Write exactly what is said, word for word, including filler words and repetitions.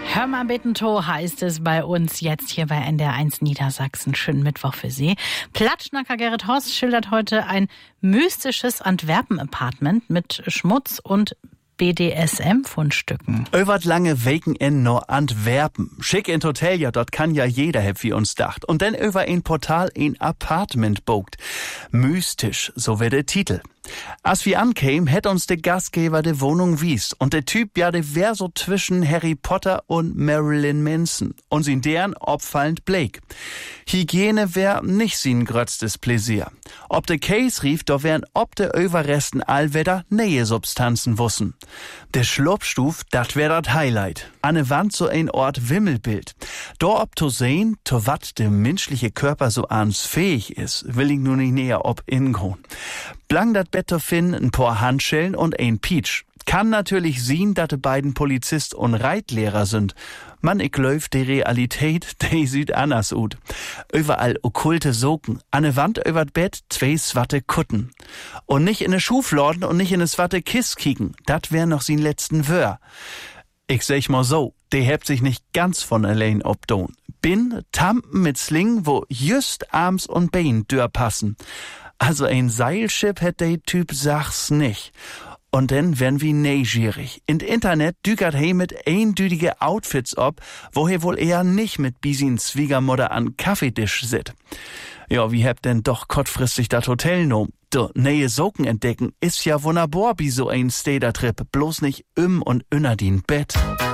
Hör mal bitten, To heißt es bei uns jetzt hier bei N D R eins Niedersachsen. Schönen Mittwoch für Sie. Platschnacker Gerrit Horst schildert heute ein mystisches Antwerpen-Apartment mit Schmutz und B D S M-Fundstücken. Öwert lange Weken in no Antwerpen. Schick in Hotel, ja, dort kann ja jeder, hab wie uns dacht. Und dann über ein Portal ein Apartment bogt. Mystisch, so wär der Titel. Als wir ankämen, hätt uns der Gastgeber de Wohnung wies. Und der Typ, ja, der wär so zwischen Harry Potter und Marilyn Manson. Und sin deren opfallend Blake. Hygiene wär nicht sin grötztes Pläsier. Ob de Case rief, da wären ob de Überresten allwetter Nähe-Substanzen wussen. Der Schlupfstuf, dat wär dat Highlight. An ne Wand so ein Ort Wimmelbild. Do ob to sehen, to wat de menschliche Körper so ans fähig is, will ich nur nicht näher ob ingehen. Blang dat Bett to finden, ein paar Handschellen und ein Peach. Kann natürlich sehen, dass de beiden Polizist und Reitlehrer sind. Man, ich glaub, die Realität, die sieht anders ut. Überall okkulte Socken, an ne Wand übert Bett zwei swatte Kutten. Und nicht in ne Schufladen und nicht in ne swatte Kiss kicken, dat wär noch sin letzten Wör. Ich sag mal so, die hebt sich nicht ganz von allein obdon. Bin Tampen mit Sling, wo just Arms und Bein dör passen. Also ein Seilschip hätt der Typ sachs nicht. Und dann werden wir neugierig. In Internet dükert he mit eindütige Outfits ob, wo he wohl eher nicht mit Bisin Schwiegermutter an Kaffeetisch sit. Ja, wie habt denn doch kurzfristig dat Hotel nom? De neue Socken entdecken ist ja wunderbar wie so ein Steder-Trip, bloß nicht im und inner din Bett.